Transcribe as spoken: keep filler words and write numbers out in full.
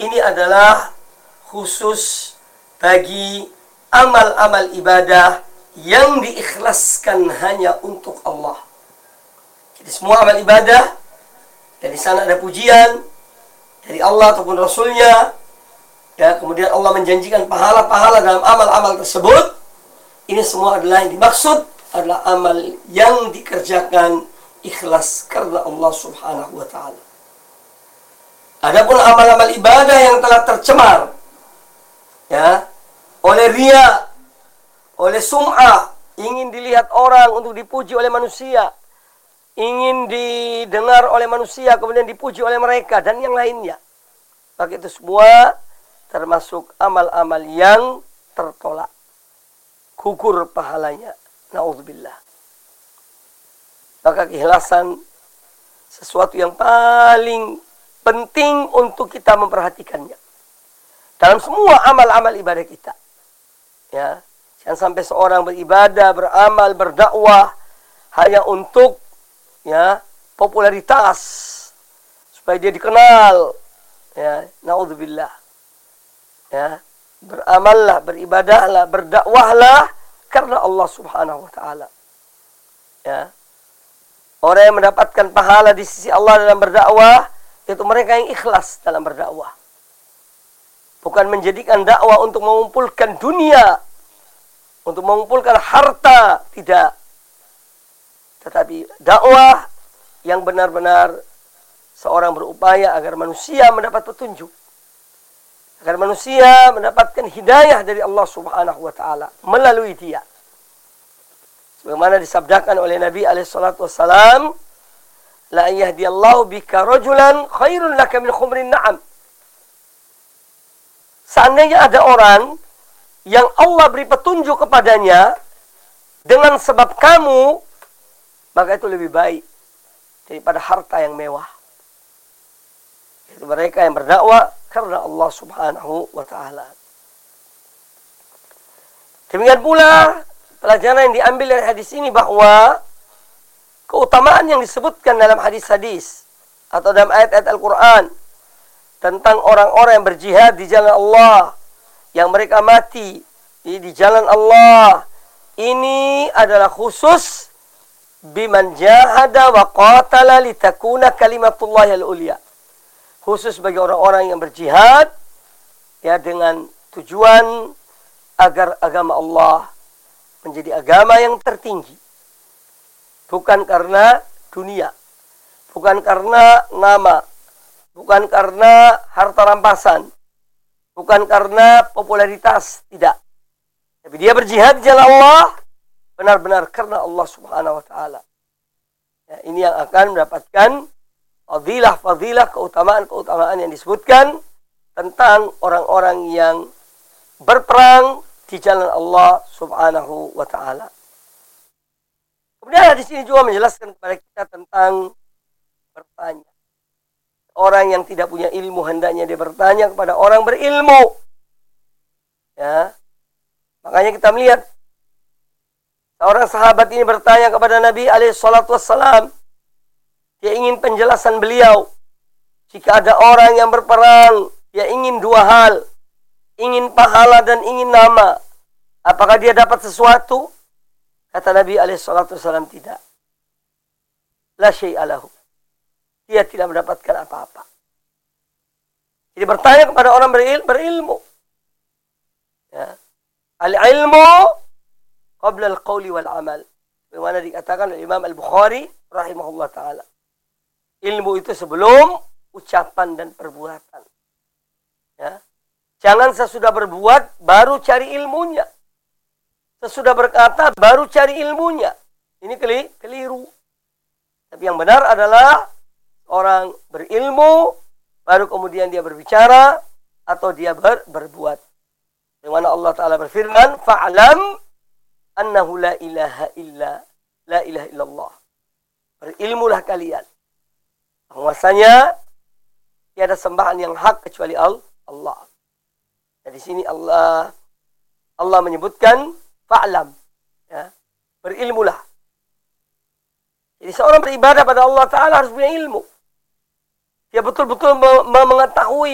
ini adalah khusus bagi amal-amal ibadah yang diikhlaskan hanya untuk Allah. Jadi semua amal ibadah, dari sana ada pujian dari Allah ataupun Rasulnya, ya, kemudian Allah menjanjikan pahala-pahala dalam amal-amal tersebut. Ini semua adalah yang dimaksud adalah amal yang dikerjakan ikhlas karena Allah Subhanahu wa ta'ala. Adapun amal-amal ibadah yang telah tercemar, ya, oleh riya, oleh sum'ah, ingin dilihat orang untuk dipuji oleh manusia, ingin didengar oleh manusia, kemudian dipuji oleh mereka, dan yang lainnya. Maka itu semua termasuk amal-amal yang tertolak. Gugur pahalanya. Na'udzubillah. Maka keikhlasan sesuatu yang paling penting untuk kita memperhatikannya dalam semua amal-amal ibadah kita. Ya, jangan sampai seorang beribadah, beramal, berdakwah hanya untuk, ya, popularitas, supaya dia dikenal. Ya, naudzubillah. Ya, beramallah, beribadahlah, berdakwahlah karena Allah Subhanahu wa taala. Ya. Orang yang mendapatkan pahala di sisi Allah dalam berdakwah itu mereka yang ikhlas dalam berdakwah. Bukan menjadikan dakwah untuk mengumpulkan dunia, untuk mengumpulkan harta, tidak. Tetapi dakwah yang benar-benar seorang berupaya agar manusia mendapat petunjuk, agar manusia mendapatkan hidayah dari Allah Subhanahu wa taala melalui dia. Sebagaimana disabdakan oleh Nabi alaihi salatu wassalam, la yahdiyallahu bika rajulan khairun laka min khumrin na'am. Seandainya ada orang yang Allah beri petunjuk kepadanya dengan sebab kamu, maka itu lebih baik daripada harta yang mewah. Itu mereka yang berdakwah karena Allah Subhanahu wa taala. Demikian pula pelajaran yang diambil dari hadis ini bahwa keutamaan yang disebutkan dalam hadis-hadis atau dalam ayat-ayat Al-Quran tentang orang-orang yang berjihad di jalan Allah, yang mereka mati di jalan Allah, ini adalah khusus biman jahada wa qatala litakuna kalimatullahi al-ulya. Khusus bagi orang-orang yang berjihad, ya, dengan tujuan agar agama Allah menjadi agama yang tertinggi. Bukan karena dunia, bukan karena nama, bukan karena harta rampasan, bukan karena popularitas, tidak. Tapi dia berjihad di jalan Allah benar-benar karena Allah Subhanahu wa taala. Ya, ini yang akan mendapatkan fadilah-fadilah, keutamaan-keutamaan yang disebutkan tentang orang-orang yang berperang di jalan Allah Subhanahu wa taala. Kemudian di sini juga menjelaskan kepada kita tentang bertanya. Orang yang tidak punya ilmu hendaknya dia bertanya kepada orang berilmu. Ya. Makanya kita melihat seorang sahabat ini bertanya kepada Nabi alaihi salatu wassalam. Dia ingin penjelasan beliau. Jika ada orang yang berperang, dia ingin dua hal. Ingin pahala dan ingin nama. Apakah dia dapat sesuatu? Kata Nabi alaihi salatu wassalam, tidak. La syai'alahu. Dia tidak mendapatkan apa-apa. Jadi bertanya kepada orang beril, berilmu. Ya. Al-ilmu qabla al-qawli wal-amal. Bagaimana dikatakan oleh Imam Al-Bukhari rahimahullah ta'ala. Ilmu itu sebelum ucapan dan perbuatan. Ya. Jangan sesudah berbuat baru cari ilmunya. Sesudah berkata baru cari ilmunya. Ini keliru. Tapi yang benar adalah orang berilmu baru kemudian dia berbicara atau dia ber, berbuat. Di mana Allah Ta'ala berfirman, fa'alam annahu la ilaha illa la ilaha illallah. Berilmulah kalian bahwasanya tiada sembahan yang hak kecuali Allah. Nah, di sini Allah Allah menyebutkan fa'lam, ya, berilmulah. Jadi seorang beribadah pada Allah Ta'ala harus punya ilmu. Dia betul-betul mengetahui